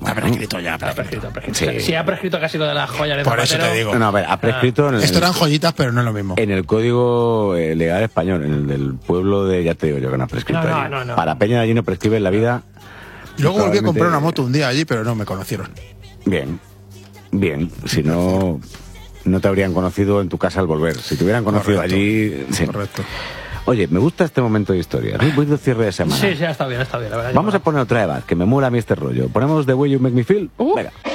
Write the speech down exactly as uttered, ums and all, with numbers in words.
Ha prescrito ya. Ha prescrito, ha prescrito. Sí. Sí, ha prescrito casi lo de las joyas de Por eso Zapatero. te digo. No, a ver, ha prescrito... En el, Esto eran joyitas, pero no es lo mismo. En el código eh, legal español, en el del pueblo de... Ya te digo yo que no ha prescrito No, no, allí. no, no. Para Peña de allí no prescribe en la vida... Luego volví a probablemente- comprar una moto un día allí, pero no me conocieron. Bien, bien. Si no, no te habrían conocido en tu casa al volver. Si te hubieran conocido Correcto. allí... sí. Correcto. Oye, me gusta este momento de historia. Es un bonito cierre de semana. Sí, sí, está bien, está bien. La verdad, Vamos yo- a poner otra de Bad, que me mola a mí este rollo. ¿Ponemos The Way You Make Me Feel? Uh. Venga.